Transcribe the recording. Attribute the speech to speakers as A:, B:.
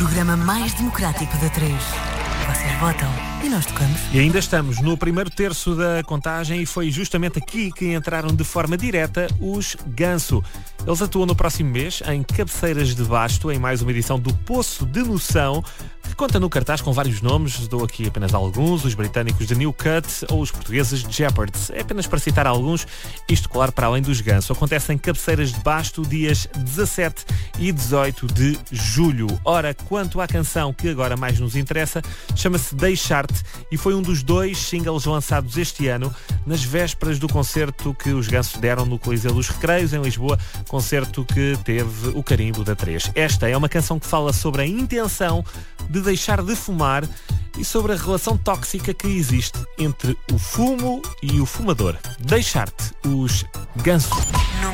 A: programa mais democrático da 3. Vocês votam e nós tocamos.
B: E ainda estamos no primeiro terço da contagem e foi justamente aqui que entraram de forma direta os Ganso. Eles atuam no próximo mês em Cabeceiras de Basto, em mais uma edição do Poço de Noção, que conta no cartaz com vários nomes, dou aqui apenas alguns, os britânicos de New Cut ou os portugueses de Jeopardy. É apenas para citar alguns, isto claro para além dos Ganso. Acontece em Cabeceiras de Basto, dias 17 e 18 de julho. Ora, quanto à canção que agora mais nos interessa, chama-se Deixar-te e foi um dos 2 singles lançados este ano, nas vésperas do concerto que os Ganso deram no Coliseu dos Recreios, em Lisboa, concerto que teve o carimbo da 3. Esta é uma canção que fala sobre a intenção de deixar de fumar e sobre a relação tóxica que existe entre o fumo e o fumador. Deixar-te, os Ganso.